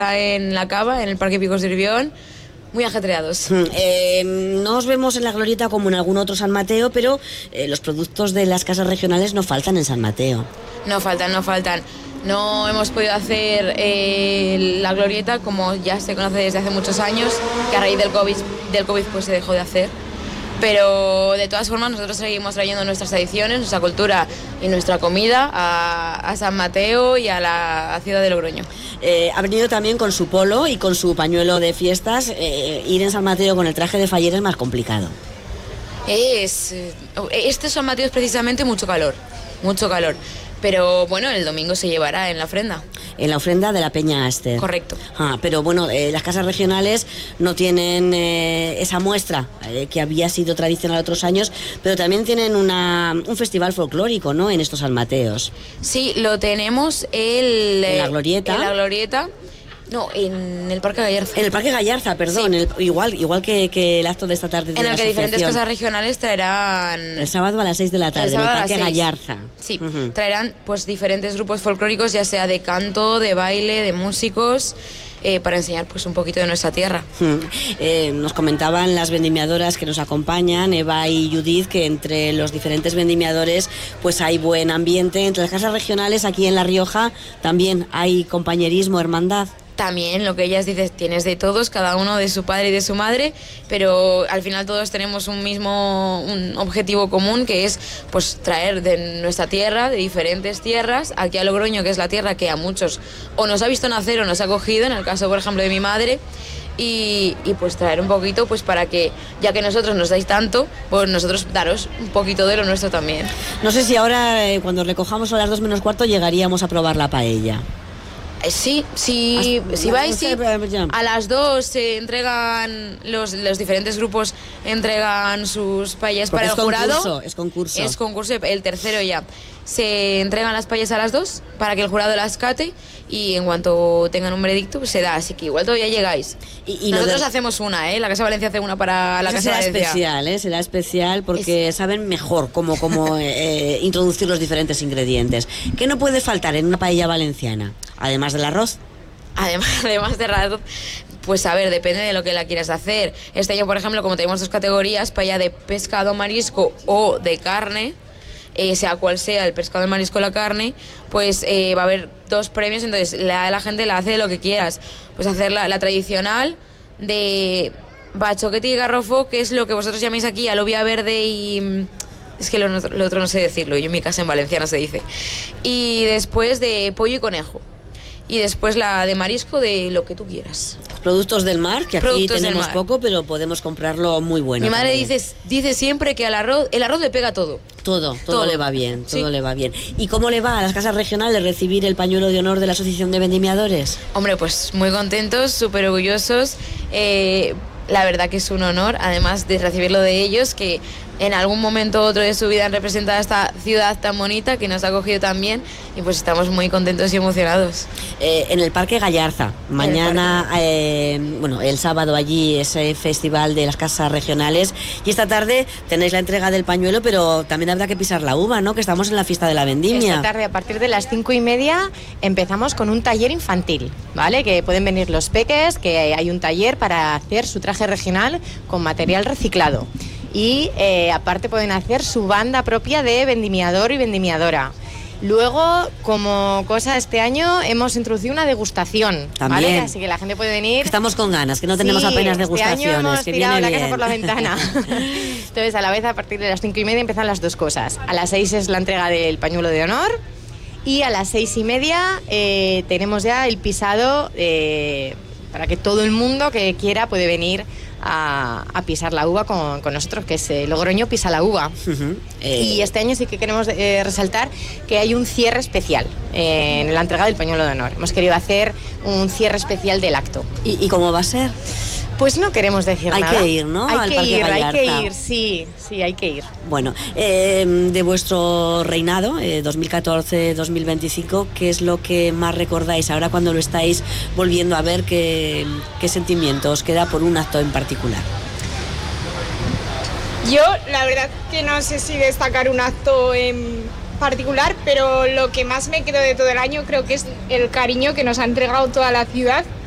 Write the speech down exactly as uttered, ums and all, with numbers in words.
en la Cava, en el Parque Picos de Urbión, muy ajetreados. Eh, no os vemos en la glorieta como en algún otro San Mateo, pero eh, los productos de las casas regionales no faltan en San Mateo. No faltan, no faltan. No hemos podido hacer eh, la glorieta como ya se conoce desde hace muchos años, que a raíz del COVID, del COVID pues se dejó de hacer. Pero de todas formas nosotros seguimos trayendo nuestras tradiciones, nuestra cultura y nuestra comida a, a San Mateo y a la a ciudad de Logroño. Eh, ha venido también con su polo y con su pañuelo de fiestas. Eh, ir en San Mateo con el traje de Faller es más complicado. Es, este San Mateo es precisamente mucho calor, mucho calor. Pero bueno, el domingo se llevará en la ofrenda. En la ofrenda de la Peña Aster. Correcto. Ah, pero bueno, eh, las casas regionales no tienen eh, esa muestra eh, que había sido tradicional otros años, pero también tienen una, un festival folclórico, ¿no?, en estos San Mateos. Sí, lo tenemos el, en la glorieta. En la glorieta. No, en el Parque Gallarza. En el Parque Gallarza, perdón. Sí. El, igual igual que, que el acto de esta tarde de en la el que diferentes casas regionales traerán... El sábado a las seis de la tarde, en el Parque Gallarza. Sí, uh-huh. Traerán pues diferentes grupos folclóricos, ya sea de canto, de baile, de músicos... Eh, para enseñar pues un poquito de nuestra tierra. Hmm. Eh, nos comentaban las vendimiadoras que nos acompañan, Eva y Judith, que entre los diferentes vendimiadores pues hay buen ambiente. Entre las casas regionales aquí en La Rioja también hay compañerismo, hermandad. También lo que ellas dicen, tienes de todos, cada uno de su padre y de su madre, pero al final todos tenemos un mismo un objetivo común, que es pues traer de nuestra tierra, de diferentes tierras, aquí a Logroño, que es la tierra que a muchos o nos ha visto nacer o nos ha acogido, en el caso por ejemplo de mi madre, y, y pues traer un poquito pues para que, ya que nosotros nos dais tanto, pues nosotros daros un poquito de lo nuestro también. No sé si ahora eh, cuando recojamos a las dos menos cuarto llegaríamos a probar la paella. Sí, sí, Hasta, si vais, no sé, sí, a las dos se entregan, los, los diferentes grupos entregan sus paellas para el jurado. Concurso, es concurso. Es concurso, el tercero ya. Se entregan las paellas a las dos para que el jurado las cate y en cuanto tengan un veredicto pues se da, así que igual todavía llegáis. Y, y Nosotros de... hacemos una, ¿eh? La Casa Valencia hace una para la Eso Casa será Valencia. especial, ¿eh? Será especial porque es... saben mejor cómo, cómo eh, introducir los diferentes ingredientes. ¿Qué no puede faltar en una paella valenciana? Además del arroz. Además, además del arroz, pues a ver, depende de lo que la quieras hacer. Este año, por ejemplo, como tenemos dos categorías, paella de pescado, marisco o de carne, eh, sea cual sea el pescado, el marisco o la carne, pues eh, va a haber dos premios, entonces la, la gente la hace de lo que quieras. Pues hacer la, la tradicional de bachoquete y garrofo, que es lo que vosotros llamáis aquí alubia verde y... Es que lo, lo otro no sé decirlo, yo en mi casa en valenciano se dice. Y después de pollo y conejo. Y después la de marisco, de lo que tú quieras. Productos del mar, que aquí Productos tenemos poco, pero podemos comprarlo muy bueno. Mi madre dice, dice siempre que al arroz, el arroz le pega todo. Todo, todo, todo le va bien, todo sí. le va bien. ¿Y cómo le va a las casas regionales recibir el pañuelo de honor de la Asociación de Vendimiadores? Hombre, pues muy contentos, súper orgullosos. Eh, la verdad que es un honor, además de recibirlo de ellos, que en algún momento u otro de su vida han representado a esta ciudad tan bonita que nos ha acogido tan bien, y pues estamos muy contentos y emocionados. Eh, en el Parque Gallarza, mañana, eh, bueno, el sábado allí ese festival de las casas regionales, y esta tarde tenéis la entrega del pañuelo, pero también habrá que pisar la uva, ¿no?, que estamos en la fiesta de la vendimia. Esta tarde, a partir de las cinco y media, empezamos con un taller infantil, ¿vale?, que pueden venir los peques, que hay un taller para hacer su traje regional con material reciclado. Y eh, aparte pueden hacer su banda propia de vendimiador y vendimiadora. Luego, como cosa este año, hemos introducido una degustación, también, ¿vale? Así que la gente puede venir. Estamos con ganas, que no tenemos sí, apenas degustaciones. Este año hemos que tirado viene la bien. casa por la ventana. Entonces, a la vez, a partir de las cinco y media empiezan las dos cosas. A las seis es la entrega del pañuelo de honor y a las seis y media eh, tenemos ya el pisado eh, para que todo el mundo que quiera puede venir A, a pisar la uva con, con nosotros, que es eh, Logroño Pisa la Uva. Uh-huh. eh... Y este año sí que queremos eh, resaltar que hay un cierre especial eh, en la entrega del pañuelo de honor. Hemos querido hacer un cierre especial del acto. ¿Y, y cómo va a ser? Pues no queremos decir hay nada. Hay que ir, ¿no? Hay Al que Parque ir, Gallarza. hay que ir, sí, sí, hay que ir. Bueno, eh, de vuestro reinado, eh, dos mil catorce dos mil veinticinco, ¿qué es lo que más recordáis ahora cuando lo estáis volviendo a ver? ¿Qué, qué sentimiento os queda por un acto en particular? Yo, la verdad que no sé si destacar un acto en particular, pero lo que más me quedo de todo el año creo que es el cariño que nos ha entregado toda la ciudad